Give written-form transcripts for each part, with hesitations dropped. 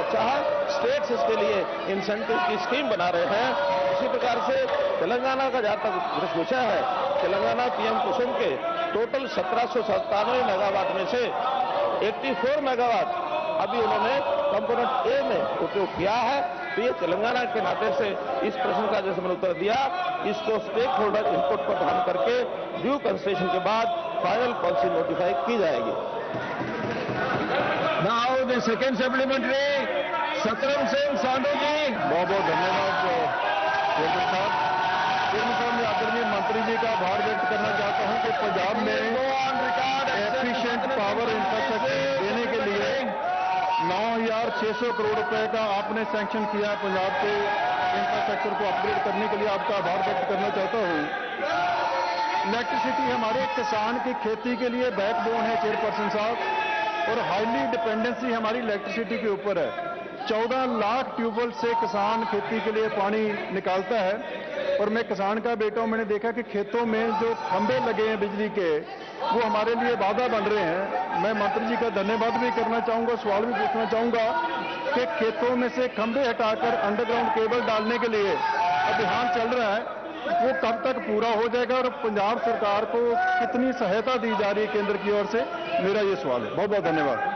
अच्छा है। स्टेट्स इसके लिए इंसेंटिव की स्कीम बना रहे हैं। इसी प्रकार से तेलंगाना का जहां तक विषय है, तेलंगाना पीएम कुसुम के टोटल 1797 मेगावाट में से 84 मेगावाट अभी उन्होंने कंपोनेंट ए में उपयोग किया है। तो ये तेलंगाना के नाते से इस प्रश्न का जैसे मैंने उत्तर दिया, इसको स्टेक होल्डर इनपुट पर ध्यान करके ड्यू कंसिडरेशन के बाद फाइनल पॉलिसी नोटिफाई की जाएगी। नाउ द सेकंड सप्लीमेंट्री, सतरंग सिंह सांडू जी। बहुत बहुत धन्यवाद चेयरमैन साहब। चेयरमैन साहब, मैं आदरणीय मंत्री जी का आभार व्यक्त करना चाहता हूं कि पंजाब में एफिशिएंट पावर इंफ्रास्ट्रक्चर देने के लिए 9,600 करोड़ रुपए का आपने सैंक्शन किया है। पंजाब के इंफ्रास्ट्रक्चर को अपग्रेड करने के लिए आपका आभार व्यक्त करना चाहता हूं। इलेक्ट्रिसिटी हमारे किसान की खेती के लिए बैकबोन है चेयरपर्सन साहब, और हाईली डिपेंडेंसी हमारी इलेक्ट्रिसिटी के ऊपर है। 14 लाख ट्यूबवेल से किसान खेती के लिए पानी निकालता है। और मैं किसान का बेटा हूं, मैंने देखा कि खेतों में जो खंभे लगे हैं बिजली के, वो हमारे लिए बाधा बन रहे हैं। मैं मंत्री जी का धन्यवाद भी करना चाहूंगा, सवाल भी पूछना चाहूंगा कि खेतों में से खंभे हटाकर अंडरग्राउंड केबल डालने के लिए अभियान चल रहा है, वो कब तक पूरा हो जाएगा और पंजाब सरकार को कितनी सहायता दी जा रही है केंद्र की ओर से, मेरा ये सवाल है। बहुत बहुत धन्यवाद।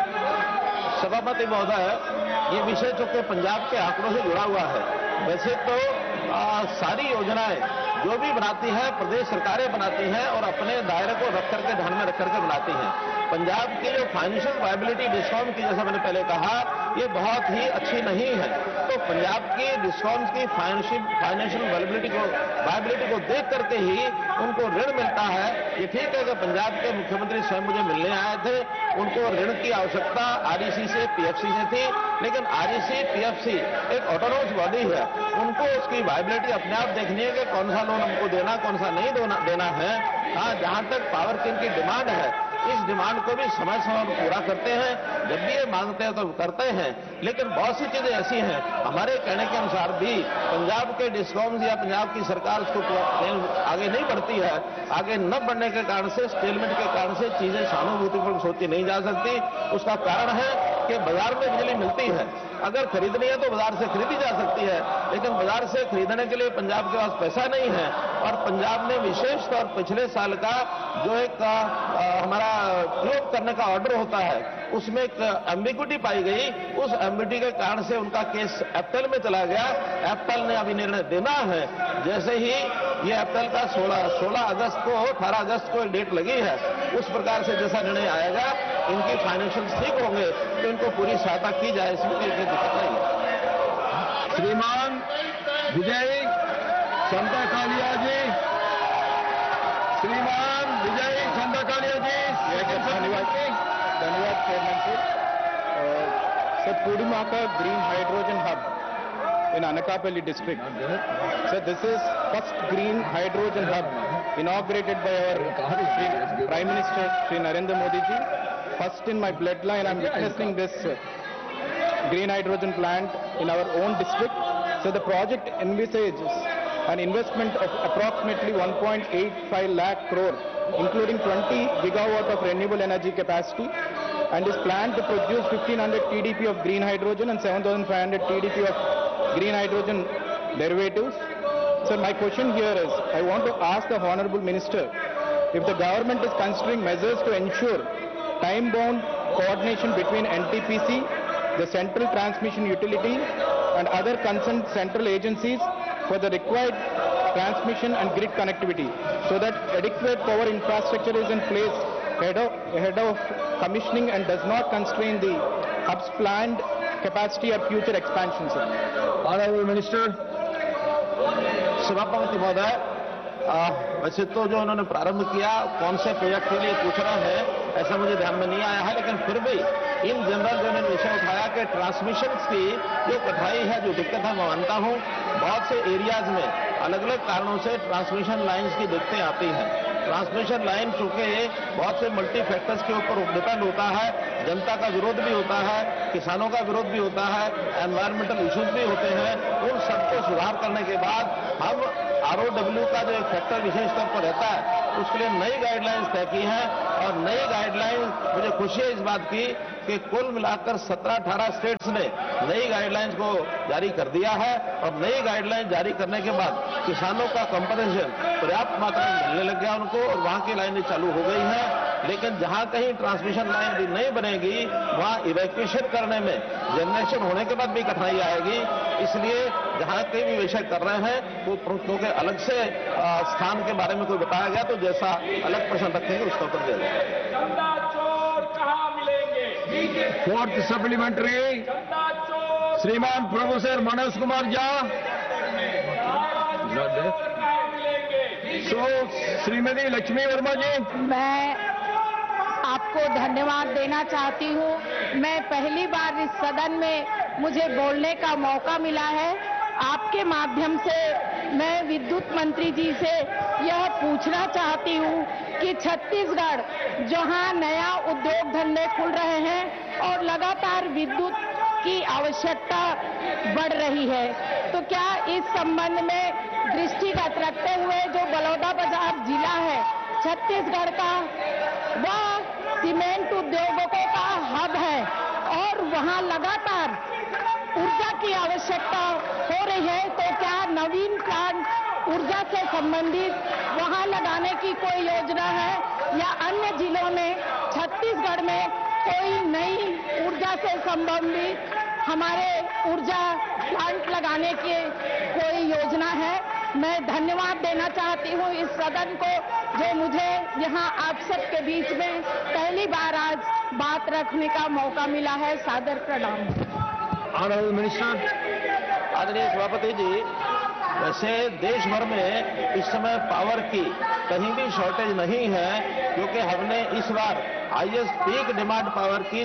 सभापति महोदय, ये विषय चूंकि पंजाब के आंकड़ों से जुड़ा हुआ है। वैसे तो सारी योजनाएं जो भी बनाती है प्रदेश सरकारें बनाती हैं और अपने दायरे को रख करके ध्यान में रख करके बनाती हैं। पंजाब की जो फाइनेंशियल वायबिलिटी डिस्कॉम की, जैसा मैंने पहले कहा, ये बहुत ही अच्छी नहीं है। तो पंजाब की डिस्कॉम की फाइनेंशियल वायबिलिटी को देख करके ही उनको ऋण मिलता है। ये ठीक है कि पंजाब के मुख्यमंत्री स्वयं मुझे मिलने आए थे, उनको ऋण की आवश्यकता आरईसी से, पीएफसी से थी, लेकिन आरईसी पीएफसी एक ऑटोनोमस बॉडी है, उनको उसकी वायबिलिटी अपने आप देखनी है कि कौन सा लोन हमको देना, कौन सा नहीं देना है। हाँ, जहां तक पावर किंग की डिमांड है, इस डिमांड को भी समय समय पर पूरा करते हैं। जब भी ये मांगते हैं तो करते हैं, लेकिन बहुत सी चीजें ऐसी हैं हमारे कहने के अनुसार भी पंजाब के डिस्कॉम्स या पंजाब की सरकार उसको आगे नहीं बढ़ती है। आगे न बढ़ने के कारण से, स्टेलमेंट के कारण से चीजें सहानुभूतिपूर्वक सोची नहीं जा सकती। उसका कारण है कि बाजार में बिजली मिलती है, अगर खरीदनी है तो बाजार से खरीदी जा सकती है, लेकिन बाजार से खरीदने के लिए पंजाब के पास पैसा नहीं है। और पंजाब ने विशेष तौर पिछले साल का जो एक हमारा प्रयोग करने का ऑर्डर होता है, उसमें एक एम्बिग्विटी पाई गई। उस एम्बिग्विटी के कारण से उनका केस एप्पल में चला गया। एप्पल ने अभी निर्णय देना है। जैसे ही ये एप्पल का 18 अगस्त को डेट लगी है, उस प्रकार से जैसा निर्णय आएगा, इनकी फाइनेंशियल ठीक होंगे तो इनको पूरी सहायता की जाए, इसमें कोई दिक्कत नहीं है। श्रीमान विजय चंदा कालिया जी, श्रीमान विजय चंदा कालिया जी। धन्यवाद chairman sir. Pudimaka Green Hydrogen Hub in Anakapalli district. So this is first green hydrogen hub inaugurated by our Prime Minister Shri Narendra Modi ji. First in my bloodline I am witnessing this green hydrogen plant in our own district. So the project envisages an investment of approximately 1.85 lakh crore, including 20 gigawatt of renewable energy capacity, and is planned to produce 1500 TDP of green hydrogen and 7500 TDP of green hydrogen derivatives. So my question here is, I want to ask the Honorable Minister if the government is considering measures to ensure time-bound coordination between NTPC, the Central Transmission Utility, and other concerned central agencies for the required transmission and grid connectivity, so that adequate power infrastructure is in place ahead of commissioning and does not constrain the hub's planned capacity or future expansion, sir. Honorable Minister. सभापति महोदय, वैसे तो जो उन्होंने प्रारंभ किया कौन से प्रोजेक्ट के लिए पूछ रहे हैं ऐसा मुझे ध्यान में नहीं आया है, लेकिन फिर भी इन जनरल जो उन्होंने विषय उठाया कि ट्रांसमिशन की जो कठिनाई है, जो दिक्कत है, मैं मानता हूं बहुत से एरियाज में अलग अलग कारणों से ट्रांसमिशन लाइन्स की दिक्कतें आती हैं। ट्रांसमिशन लाइन चूंकि बहुत से मल्टी फैक्टर्स के ऊपर डिपेंड होता है, जनता का विरोध भी होता है, किसानों का विरोध भी होता है, एनवायरमेंटल इश्यूज भी होते हैं। उन सबको सुधार करने के बाद हम ROW का जो एक फैक्टर विशेष तौर पर रहता है उसके लिए नई गाइडलाइंस तय की है और नई गाइडलाइंस मुझे खुशी है इस बात की कि कुल मिलाकर 17-18 स्टेट्स ने नई गाइडलाइंस को जारी कर दिया है और नई गाइडलाइंस जारी करने के बाद किसानों का कंपनसेशन पर्याप्त मात्रा में मिलने लग गया उनको और वहां की लाइनें चालू हो गई हैं। लेकिन जहां कहीं ट्रांसमिशन लाइन भी नहीं बनेगी वहां इवैक्यूएशन करने में जनरेशन होने के बाद भी कठिनाई आएगी। इसलिए जहां कहीं भी विषय कर रहे हैं वो क्योंकि अलग से स्थान के बारे में कोई बताया गया तो जैसा अलग प्रश्न रखेंगे उसका उत्तर दिया जाएगा। फोर्थ सप्लीमेंट्री श्रीमान प्रोफेसर मनोज कुमार झा। सो श्रीमती लक्ष्मी वर्मा जी। मैं आपको धन्यवाद देना चाहती हूँ। मैं पहली बार इस सदन में मुझे बोलने का मौका मिला है। आपके माध्यम से मैं विद्युत मंत्री जी से यह पूछना चाहती हूँ कि छत्तीसगढ़ जहाँ नया उद्योग धंधे खुल रहे हैं और लगातार विद्युत की आवश्यकता बढ़ रही है, तो क्या इस संबंध में दृष्टिगत रखते हुए जो बलौदाबाजार जिला है छत्तीसगढ़ का, वह सीमेंट उद्योगों का हब है और वहाँ लगातार ऊर्जा की आवश्यकता हो रही है, तो क्या नवीन प्लांट ऊर्जा से संबंधित वहां लगाने की कोई योजना है या अन्य जिलों में छत्तीसगढ़ में कोई नई ऊर्जा से संबंधित हमारे ऊर्जा प्लांट लगाने की कोई योजना है? मैं धन्यवाद देना चाहती हूँ इस सदन को जो मुझे यहाँ आप सबके बीच में पहली बार आज बात रखने का मौका मिला है। सादर प्रणाम। Honourable minister. आदरणीय सभापति जी, वैसे देश भर में इस समय पावर की कहीं भी शॉर्टेज नहीं है क्योंकि हमने इस बार हाईएस्ट पीक डिमांड पावर की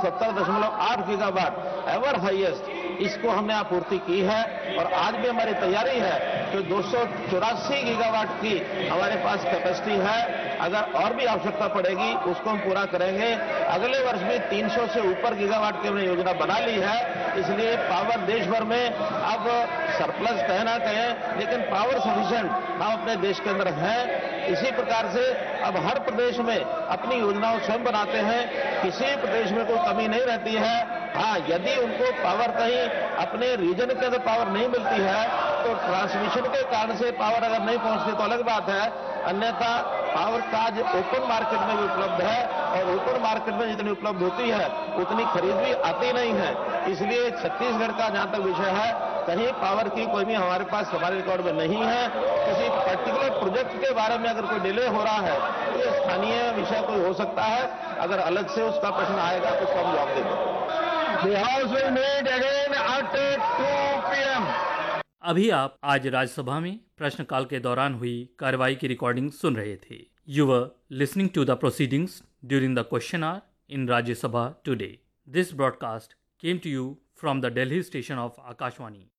270.8 गीगावाट एवर हाईएस्ट इसको हमने आपूर्ति की है और आज भी हमारी तैयारी है कि 284 गीगावाट की हमारे पास कैपेसिटी है। अगर और भी आवश्यकता पड़ेगी उसको हम पूरा करेंगे। अगले वर्ष भी 300 से ऊपर गीगावाट की हमने योजना बना ली है। इसलिए पावर देश भर में अब सरप्लस कहे ना कहें लेकिन पावर सफिशिएंट हम अपने देश के अंदर हैं। इसी प्रकार से अब हर प्रदेश में अपनी योजनाओं स्वयं बनाते हैं, किसी प्रदेश में कोई कमी नहीं रहती है। हाँ, यदि उनको पावर कहीं अपने रीजन के अंदर पावर नहीं मिलती है तो ट्रांसमिशन के कारण से पावर अगर नहीं पहुंचती तो अलग बात है, अन्यथा पावर का आज ओपन मार्केट में भी उपलब्ध है और ओपन मार्केट में जितनी उपलब्ध होती है उतनी खरीद भी आती नहीं है। इसलिए छत्तीसगढ़ का जहां तक विषय है कहीं पावर की कोई भी हमारे पास हमारे रिकॉर्ड में नहीं है। किसी पर्टिकुलर प्रोजेक्ट के बारे में अगर कोई डिले हो रहा है तो ये स्थानीय विषय कोई हो सकता है। अगर अलग से उसका प्रश्न आएगा तो उसका हम जवाब देंगे। The House will meet again at 2 p.m. अभी आप आज राज्यसभा में प्रश्नकाल के दौरान हुई कार्रवाई की रिकॉर्डिंग सुन रहे थे। You were listening to the proceedings during the question our in Rajya Sabha today. This broadcast came to you from the Delhi station of Akashvani.